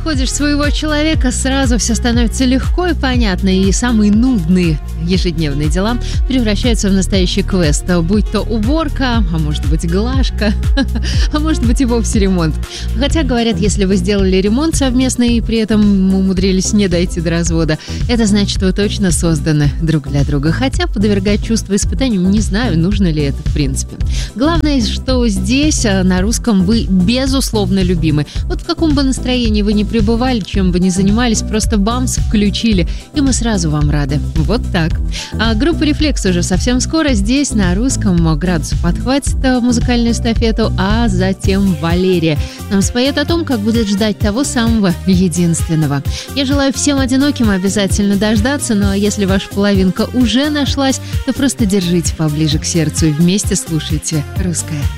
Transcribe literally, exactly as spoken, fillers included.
находишь своего человека, сразу все становится легко и понятно, и самые нудные ежедневные дела превращаются в настоящий квест. Будь то уборка, а может быть глажка, а может быть и вовсе ремонт. Хотя, говорят, если вы сделали ремонт совместно и при этом умудрились не дойти до развода, это значит, вы точно созданы друг для друга. Хотя подвергать чувства испытаниям не знаю, нужно ли это в принципе. Главное, что здесь на русском вы безусловно любимы. Вот в каком бы настроении вы ни пребывали, чем бы ни занимались, просто бамс, включили, и мы сразу вам рады. Вот так. А группа «Рефлекс» уже совсем скоро здесь, на русском. Градус подхватит музыкальную эстафету, а затем Валерия нам споет о том, как будет ждать того самого единственного. Я желаю всем одиноким обязательно дождаться, но если ваша половинка уже нашлась, то просто держите поближе к сердцу и вместе слушайте «Русское».